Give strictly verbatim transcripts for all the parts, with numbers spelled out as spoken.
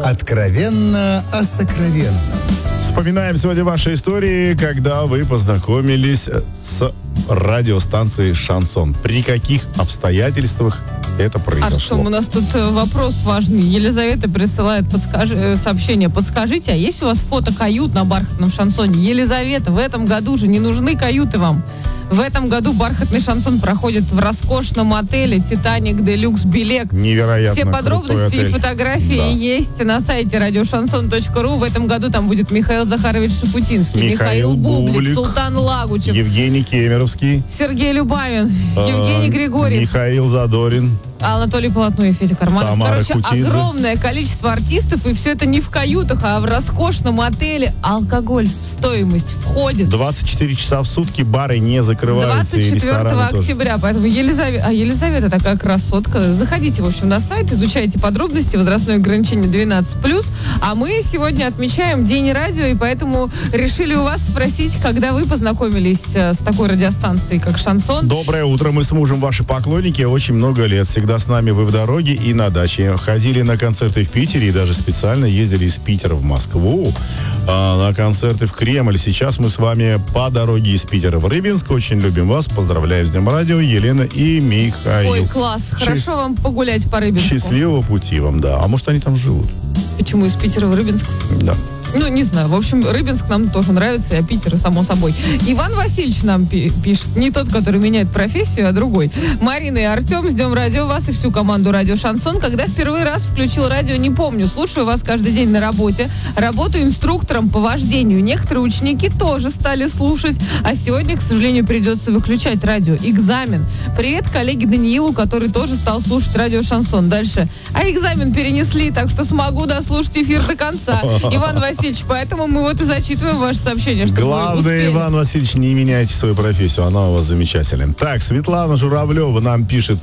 Откровенно о сокровенном. Вспоминаем сегодня ваши истории, когда вы познакомились с радиостанцией «Шансон». При каких обстоятельствах это произошло? Артем, у нас тут вопрос важный. Елизавета присылает подскажи, сообщение. Подскажите, а есть у вас фото кают на бархатном шансоне? Елизавета, в этом году же не нужны каюты вам. В этом году бархатный шансон проходит в роскошном отеле «Титаник Делюкс Белек». Невероятно. Все подробности и фотографии да. есть на сайте радиошансон точка ру. В этом году там будет Михаил Захарович Шафутинский, Михаил, Михаил Бублик, Бублик, Султан Лагучев, Евгений Кемеровский, Сергей Любавин, э, Евгений Григорьев, Михаил Задорин, Анатолий Полотнов и Федя Карманов. Тамара Короче, Кутиза. огромное количество артистов, и все это не в каютах, а в роскошном отеле. Алкоголь в стоимость входит. двадцать четыре часа в сутки бары не С закрываются. двадцать четвёртого октября. Поэтому Елизавета, а Елизавета такая красотка. Заходите, в общем, на сайт, изучайте подробности. Возрастное ограничение двенадцать плюс. А мы сегодня отмечаем День радио, и поэтому решили у вас спросить, когда вы познакомились с такой радиостанцией, как «Шансон». Доброе утро. Мы с мужем ваши поклонники очень много лет. Всегда с нами вы в дороге и на даче. Ходили на концерты в Питере и даже специально ездили из Питера в Москву а, на концерты в Кремль. Сейчас мы с вами по дороге из Питера в Рыбинск. Очень любим вас. Поздравляю с Днем радио, Елена и Михаил. Ой, класс. Счаст... Хорошо вам погулять по Рыбинску. Счастливого пути вам, да. А может, они там живут? Почему из Питера в Рыбинск? Да. Ну, не знаю. В общем, Рыбинск нам тоже нравится, а Питер, само собой. Иван Васильевич нам пи- пишет. Не тот, который меняет профессию, а другой. Марина и Артем, с Днем радио вас и всю команду «Радио Шансон». Когда в первый раз включил радио, не помню. Слушаю вас каждый день на работе. Работаю инструктором по вождению. Некоторые ученики тоже стали слушать. А сегодня, к сожалению, придется выключать радио. Экзамен. Привет коллеге Даниилу, который тоже стал слушать «Радио Шансон». Дальше. А экзамен перенесли, так что смогу дослушать эфир до конца. Иван Васильевич, поэтому мы вот и зачитываем ваше сообщение, чтобы Главное, вы успели. Иван Васильевич, не меняйте свою профессию, она у вас замечательная. Так, Светлана Журавлева нам пишет.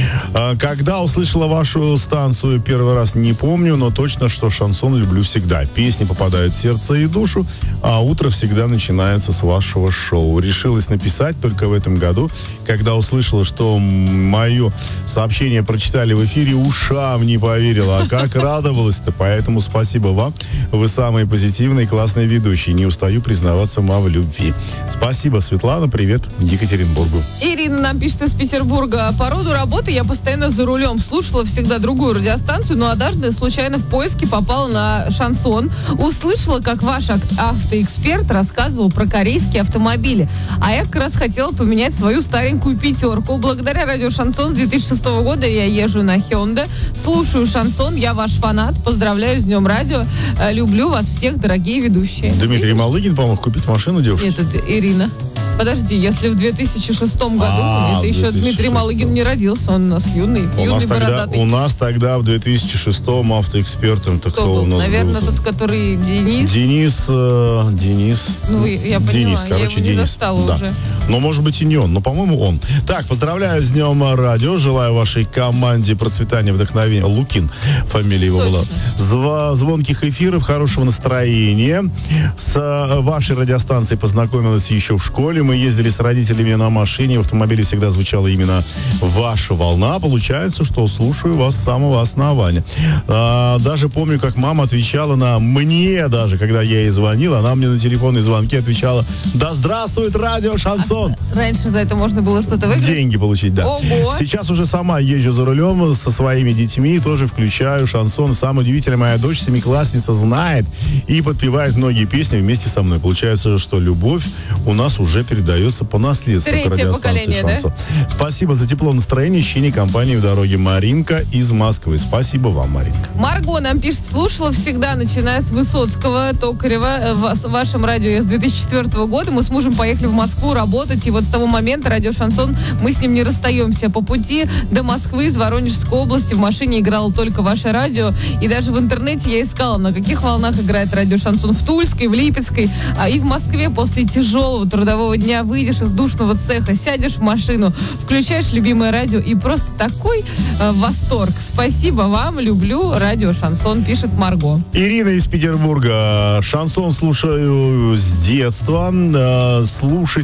Когда услышала вашу станцию первый раз, не помню, но точно, что шансон люблю всегда. Песни попадают в сердце и душу, а утро всегда начинается с вашего шоу. Решилась написать только в этом году, когда услышала, что мое сообщение прочитали в эфире, ушам не поверила. А как радовалась-то, поэтому спасибо вам. Вы самые позитивные, классные ведущие. Не устаю признаваться вам в любви. Спасибо, Светлана. Привет Екатеринбургу. Ирина нам пишет из Петербурга. По роду работы я постоянно за рулем. Слушала всегда другую радиостанцию, но однажды случайно в поиске попала на шансон. Услышала, как ваш автоэксперт рассказывал про корейские автомобили. А я как раз хотела поменять свою старенькую пятерку. Благодаря радио Шансон с две тысячи шестого года я езжу на Hyundai. Слушаю шансон. Я ваш фанат. Поздравляю с Днем радио. Люблю вас всех, дорогие ведущие. Дмитрий Видишь? Малыгин помог купить машину девушке? Нет, это Ирина. Подожди, если в две тысячи шестом году, А, это еще Дмитрий Малыгин не родился, он у нас юный, У юный нас, тогда, бородатый. у нас тогда в две тысячи шестом автоэкспертом-то кто, Кто был? у нас Наверное, был? тот, который Денис. Денис, э, Денис. Ну, я поняла, Денис, я короче, его не Денис. достала Да. уже. Но, может быть, и не он, но, по-моему, он. Так, поздравляю с Днем радио, желаю вашей команде процветания, вдохновения. Лукин, фамилия его Точно. была. Зва- звонких эфиров, хорошего настроения. С э, вашей радиостанцией познакомилась еще в школе. Мы ездили с родителями на машине, в автомобиле всегда звучала именно ваша волна. Получается, что слушаю вас с самого основания. А, даже помню, как мама отвечала на мне даже, когда я ей звонил, она мне на телефонные звонки отвечала: да здравствует радио Шансон. А раньше за это можно было что-то выиграть? Деньги получить, да. Ого. Сейчас уже сама езжу за рулем со своими детьми, тоже включаю шансон. Самое удивительное, моя дочь, семиклассница, знает и подпевает многие песни вместе со мной. Получается, что любовь у нас уже передается по наследству Третье к радиостанции поколение, «Шансон». да? Спасибо за тепло настроения, ищение компании в дороге. Маринка из Москвы. Спасибо вам, Маринка. Марго нам пишет, слушала всегда, начиная с Высоцкого, Токарева, в в вашем радио я с две тысячи четвёртого года. Мы с мужем поехали в Москву работать, и вот с того момента радио Шансон, мы с ним не расстаемся. По пути до Москвы из Воронежской области в машине играло только ваше радио, и даже в интернете я искала, на каких волнах играет радио Шансон. В Тульской, в Липецкой, а и в Москве после тяжелого трудового дня выйдешь из душного цеха, сядешь в машину, включаешь любимое радио, и просто такой э, восторг. Спасибо вам, люблю радио Шансон, пишет Марго. Ирина из Петербурга. Шансон слушаю с детства. Слушать часто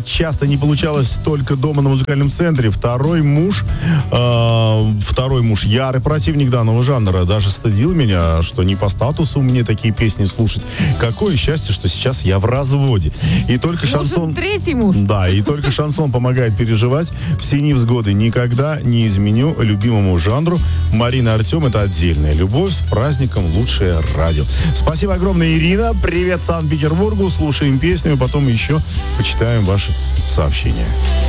не получалось только дома на музыкальном центре. Второй муж, э, второй муж, ярый противник данного жанра, даже стыдил меня, что не по статусу мне такие песни слушать. Какое счастье, что сейчас я в разводе. И только шансон... Нужен третий муж. Да, и только шансон помогает переживать все невзгоды. Никогда не изменю любимому жанру. Марина, Артем, это отдельная любовь. С праздником, лучшее радио. Спасибо огромное, Ирина. Привет Санкт-Петербургу. Слушаем песню, потом еще почитаем ваши сообщения.